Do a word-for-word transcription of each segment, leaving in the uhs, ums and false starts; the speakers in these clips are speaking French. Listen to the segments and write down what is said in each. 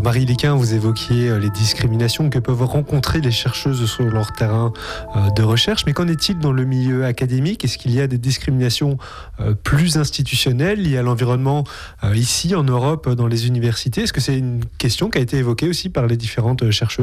Marie Léquin, vous évoquiez les discriminations que peuvent rencontrer les chercheuses sur leur terrain de recherche, mais qu'en est-il dans le milieu académique ? Est-ce qu'il y a des discriminations plus institutionnelles liées à l'environnement ici en Europe, dans les universités ? Est-ce que c'est une question qui a été évoquée aussi par les différentes chercheuses ?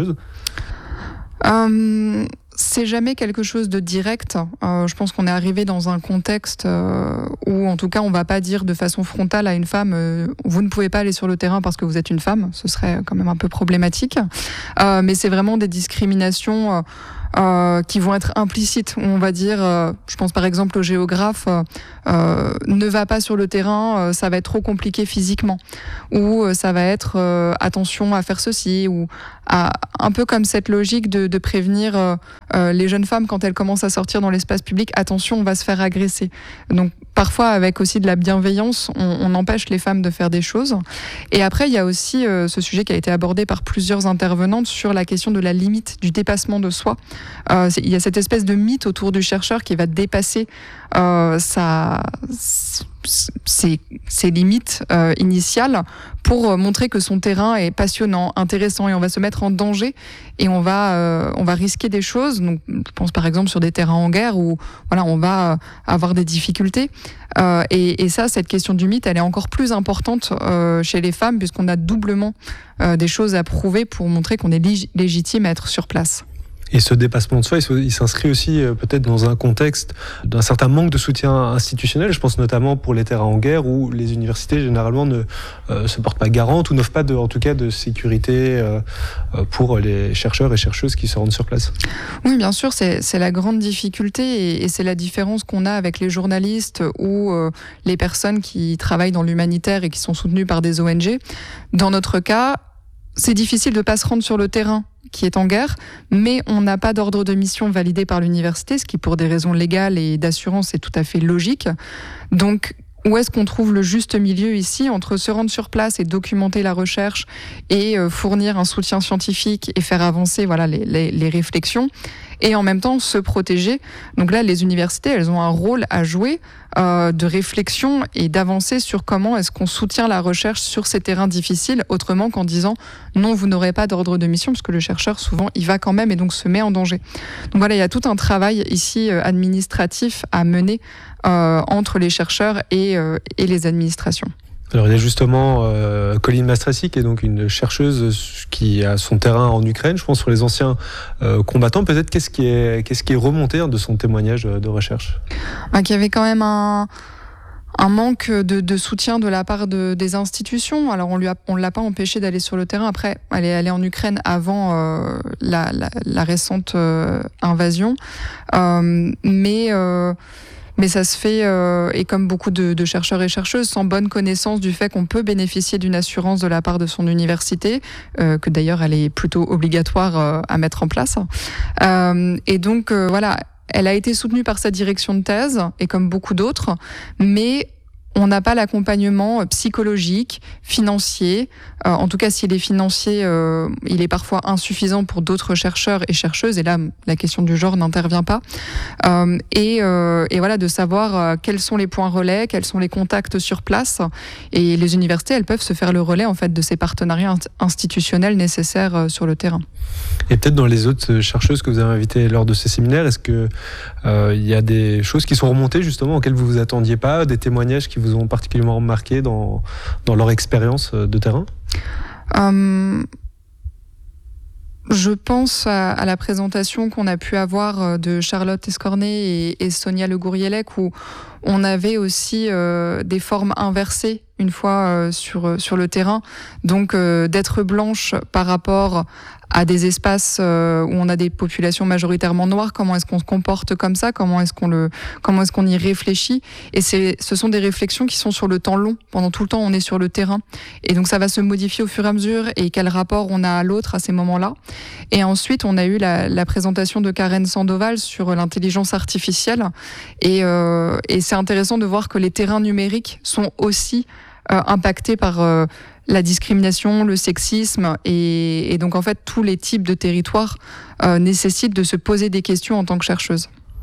Euh, c'est jamais quelque chose de direct. Euh, je pense qu'on est arrivé dans un contexte euh, où, en tout cas, on va pas dire de façon frontale à une femme euh, « vous ne pouvez pas aller sur le terrain parce que vous êtes une femme ». Ce serait quand même un peu problématique. Euh, mais c'est vraiment des discriminations euh, euh, qui vont être implicites. On va dire, euh, je pense par exemple au géographe, euh, euh, ne va pas sur le terrain, euh, ça va être trop compliqué physiquement. Ou euh, ça va être euh, attention à faire ceci, ou à, un peu comme cette logique de, de prévenir euh, euh, les jeunes femmes quand elles commencent à sortir dans l'espace public, attention, on va se faire agresser. Donc parfois avec aussi de la bienveillance, on, on empêche les femmes de faire des choses. Et après, il y a aussi euh, ce sujet qui a été abordé par plusieurs intervenantes sur la question de la limite, du dépassement de soi. Euh, il y a cette espèce de mythe autour du chercheur qui va dépasser euh, sa... Ses, ses limites euh, initiales pour montrer que son terrain est passionnant, intéressant, et on va se mettre en danger et on va euh, on va risquer des choses. Donc, je pense par exemple sur des terrains en guerre où voilà on va avoir des difficultés. Euh, et, et ça, cette question du mythe, elle est encore plus importante euh, chez les femmes puisqu'on a doublement euh, des choses à prouver pour montrer qu'on est lig- légitime à être sur place. Et ce dépassement de soi, il s'inscrit aussi peut-être dans un contexte d'un certain manque de soutien institutionnel. Je pense notamment pour les terrains en guerre où les universités généralement ne euh, se portent pas garantes ou n'offrent pas de, en tout cas de sécurité euh, pour les chercheurs et chercheuses qui se rendent sur place. Oui, bien sûr, c'est, c'est la grande difficulté et, et c'est la différence qu'on a avec les journalistes ou euh, les personnes qui travaillent dans l'humanitaire et qui sont soutenues par des O N G. Dans notre cas, c'est difficile de ne pas se rendre sur le terrain qui est en guerre, mais on n'a pas d'ordre de mission validé par l'université, ce qui pour des raisons légales et d'assurance est tout à fait logique. Donc, où est-ce qu'on trouve le juste milieu ici entre se rendre sur place et documenter la recherche et euh, fournir un soutien scientifique et faire avancer voilà, les, les, les réflexions et en même temps se protéger. Donc là, les universités, elles ont un rôle à jouer euh, de réflexion et d'avancer sur comment est-ce qu'on soutient la recherche sur ces terrains difficiles, autrement qu'en disant non, vous n'aurez pas d'ordre de mission, parce que le chercheur, souvent, il va quand même et donc se met en danger. Donc voilà, il y a tout un travail ici euh, administratif à mener euh, entre les chercheurs et, euh, et les administrations. Alors il y a justement euh, Colline Mastressy, qui est donc une chercheuse qui a son terrain en Ukraine, je pense sur les anciens euh, combattants. Peut-être qu'est-ce qui est, qu'est-ce qui est remonté hein, de son témoignage de recherche ? Ah, qu'il y avait quand même un, un manque de, de soutien de la part de, des institutions. Alors on lui a, on l'a pas empêché d'aller sur le terrain. Après, elle est allée en Ukraine avant euh, la, la, la récente euh, invasion, euh, mais euh, Mais ça se fait, euh, et comme beaucoup de, de chercheurs et chercheuses, sans bonne connaissance du fait qu'on peut bénéficier d'une assurance de la part de son université, euh, que d'ailleurs elle est plutôt obligatoire euh, à mettre en place. Euh, et donc euh, voilà, elle a été soutenue par sa direction de thèse, et comme beaucoup d'autres, mais on n'a pas l'accompagnement psychologique, financier. Euh, en tout cas, s'il est financier, euh, il est parfois insuffisant pour d'autres chercheurs et chercheuses. Et là, la question du genre n'intervient pas. Euh, et, euh, et voilà, de savoir euh, quels sont les points relais, quels sont les contacts sur place. Et les universités, elles peuvent se faire le relais en fait de ces partenariats institutionnels nécessaires euh, sur le terrain. Et peut-être dans les autres chercheuses que vous avez invitées lors de ces séminaires, est-ce qu'il euh, y a des choses qui sont remontées justement auxquelles vous ne vous attendiez pas, des témoignages qui vous ont particulièrement marqué dans, dans leur expérience de terrain ? euh, Je pense à, à la présentation qu'on a pu avoir de Charlotte Escornet et, et Sonia Le Gouriellec, où on avait aussi euh, des formes inversées une fois euh, sur, sur le terrain. Donc euh, d'être blanche par rapport à des espaces euh, où on a des populations majoritairement noires, comment est-ce qu'on se comporte comme ça, comment est-ce qu'on le, comment est-ce qu'on y réfléchit. Et c'est, ce sont des réflexions qui sont sur le temps long. Pendant tout le temps, on est sur le terrain. Et donc ça va se modifier au fur et à mesure, et quel rapport on a à l'autre à ces moments-là. Et ensuite, on a eu la, la présentation de Karen Sandoval sur l'intelligence artificielle. Et, euh, et c'est intéressant de voir que les terrains numériques sont aussi euh, impactés par euh, la discrimination, le sexisme, et, et donc en fait tous les types de territoires euh, nécessitent de se poser des questions en tant que chercheuse.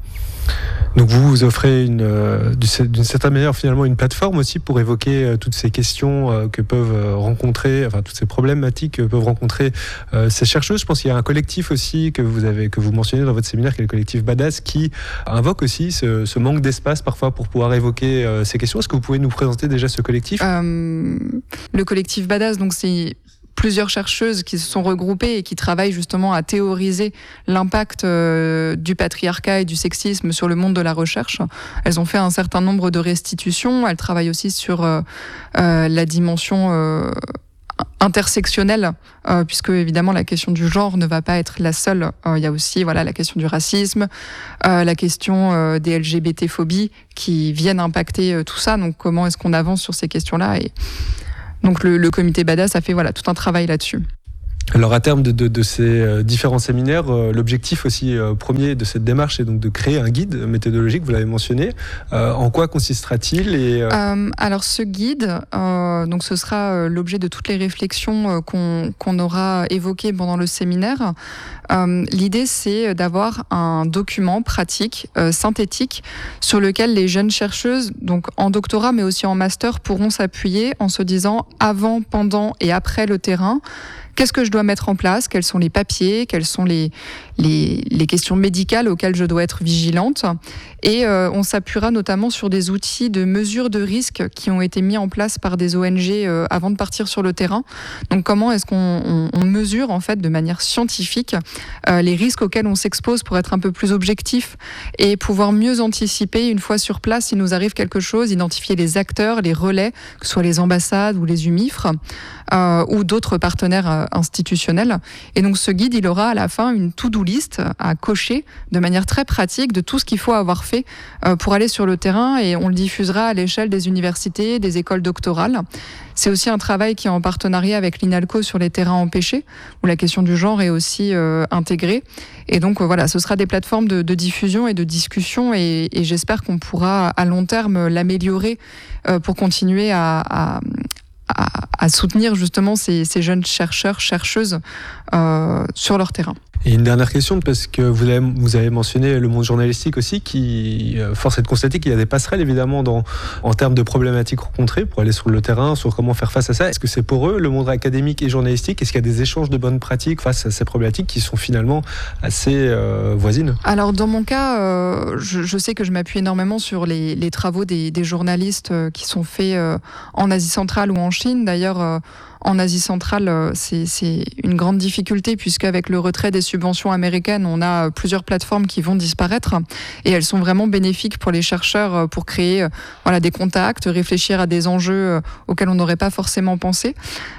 Donc vous, vous offrez une, euh, d'une certaine manière finalement une plateforme aussi pour évoquer euh, toutes ces questions euh, que peuvent euh, rencontrer, enfin toutes ces problématiques que peuvent rencontrer euh, ces chercheuses. Je pense qu'il y a un collectif aussi que vous avez, que vous mentionnez dans votre séminaire, qui est le collectif Badass, qui invoque aussi ce, ce manque d'espace parfois pour pouvoir évoquer euh, ces questions. Est-ce que vous pouvez nous présenter déjà ce collectif ? euh, Le collectif Badass, donc c'est plusieurs chercheuses qui se sont regroupées et qui travaillent justement à théoriser l'impact euh, du patriarcat et du sexisme sur le monde de la recherche. Elles ont fait un certain nombre de restitutions. Elles travaillent aussi sur euh, euh, la dimension euh, intersectionnelle, euh, puisque évidemment la question du genre ne va pas être la seule. Euh, il y a aussi voilà, la question du racisme, euh, la question euh, des L G B T-phobies qui viennent impacter euh, tout ça. Donc comment est-ce qu'on avance sur ces questions-là et Donc le, le comité Badass a fait voilà, tout un travail là-dessus. Alors à terme de, de, de ces euh, différents séminaires, euh, l'objectif aussi euh, premier de cette démarche est donc de créer un guide méthodologique, vous l'avez mentionné. Euh, en quoi consistera-t-il et, euh... Euh, Alors ce guide, euh, donc ce sera euh, l'objet de toutes les réflexions euh, qu'on, qu'on aura évoquées pendant le séminaire. Euh, l'idée c'est d'avoir un document pratique, euh, synthétique, sur lequel les jeunes chercheuses, donc en doctorat mais aussi en master, pourront s'appuyer en se disant avant, pendant et après le terrain. Qu'est-ce que je dois mettre en place ? Quels sont les papiers ? Quelles sont les, les, les questions médicales auxquelles je dois être vigilante ? Et euh, on s'appuiera notamment sur des outils de mesure de risque qui ont été mis en place par des O N G euh, avant de partir sur le terrain. Donc comment est-ce qu'on on, on mesure en fait de manière scientifique euh, les risques auxquels on s'expose pour être un peu plus objectif et pouvoir mieux anticiper une fois sur place s'il nous arrive quelque chose, identifier les acteurs, les relais, que ce soit les ambassades ou les U M I F R euh, ou d'autres partenaires euh, institutionnels. Et donc ce guide, il aura à la fin une to-do list à cocher de manière très pratique de tout ce qu'il faut avoir fait euh, pour aller sur le terrain et on le diffusera à l'échelle des universités, des écoles doctorales. C'est aussi un travail qui est en partenariat avec l'INALCO sur les terrains empêchés, où la question du genre est aussi euh, intégrée. Et donc euh, voilà, ce sera des plateformes de, de diffusion et de discussion et, et j'espère qu'on pourra à long terme l'améliorer euh, pour continuer à, à À, à soutenir justement ces, ces jeunes chercheurs, chercheuses euh, sur leur terrain. Et une dernière question, parce que vous avez, vous avez mentionné le monde journalistique aussi, qui euh, force est de constater qu'il y a des passerelles évidemment dans, en termes de problématiques rencontrées pour aller sur le terrain, sur comment faire face à ça. Est-ce que c'est pour eux, le monde académique et journalistique ? Est-ce qu'il y a des échanges de bonnes pratiques face à ces problématiques qui sont finalement assez euh, voisines ? Alors dans mon cas, euh, je, je sais que je m'appuie énormément sur les, les travaux des, des journalistes euh, qui sont faits euh, en Asie centrale ou en Chine. D'ailleurs, euh, en Asie centrale, c'est, c'est une grande difficulté puisqu'avec le retrait des subventions américaines, on a plusieurs plateformes qui vont disparaître et elles sont vraiment bénéfiques pour les chercheurs pour créer voilà, des contacts, réfléchir à des enjeux auxquels on n'aurait pas forcément pensé.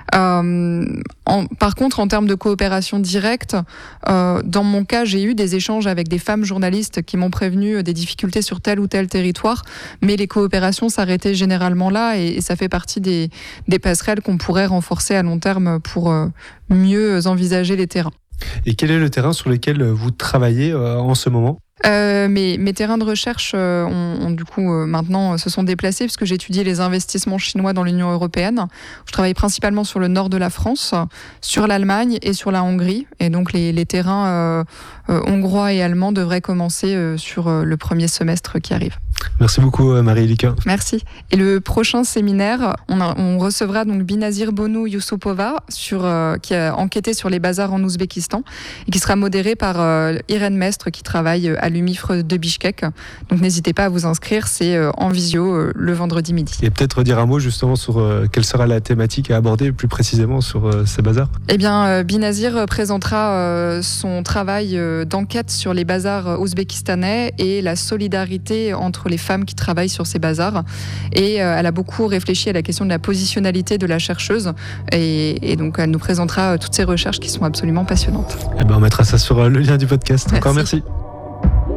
Euh, en, par contre, en termes de coopération directe, euh, dans mon cas, j'ai eu des échanges avec des femmes journalistes qui m'ont prévenu des difficultés sur tel ou tel territoire, mais les coopérations s'arrêtaient généralement là et, et ça fait partie des, des passerelles qu'on pourrait renforcer à long terme pour euh, mieux envisager les terrains. Et quel est le terrain sur lequel vous travaillez euh, en ce moment ? Euh, mes, mes terrains de recherche euh, ont, ont du coup euh, maintenant euh, se sont déplacés puisque j'ai étudié les investissements chinois dans l'Union européenne. Je travaille principalement sur le nord de la France, sur l'Allemagne et sur la Hongrie. Et donc les, les terrains euh, euh, hongrois et allemands devraient commencer euh, sur euh, le premier semestre qui arrive. Merci beaucoup Marie Elika. Merci. Et le prochain séminaire, on, a, on recevra donc Binazir Bonu Yusupova sur, euh, qui a enquêté sur les bazars en Ouzbékistan et qui sera modéré par euh, Irène Mestre qui travaille à l'U M I F R de Bichkek. Donc n'hésitez pas à vous inscrire, c'est euh, en visio euh, le vendredi midi. Et peut-être dire un mot justement sur euh, quelle sera la thématique à aborder plus précisément sur euh, ces bazars. Eh bien, euh, Binazir présentera euh, son travail euh, d'enquête sur les bazars ouzbékistanais et la solidarité entre les femmes qui travaillent sur ces bazars. Et euh, elle a beaucoup réfléchi à la question de la positionnalité de la chercheuse. Et, et donc, elle nous présentera euh, toutes ces recherches qui sont absolument passionnantes. Eh ben, on mettra ça sur euh, le lien du podcast. Merci. Encore merci.